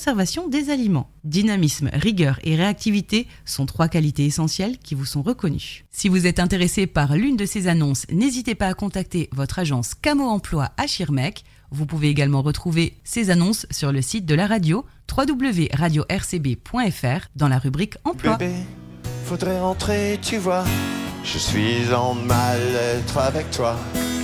conservation des aliments. Dynamisme, rigueur et réactivité sont 3 qualités essentielles qui vous sont reconnues. Si vous êtes intéressé par l'une de ces annonces, n'hésitez pas à contacter votre agence Camo Emploi à Schirmeck. Vous pouvez également retrouver ces annonces sur le site de la radio www.radio-rcb.fr dans la rubrique Emploi. Bébé, faudrait rentrer, tu vois. Je suis en mal-être avec toi.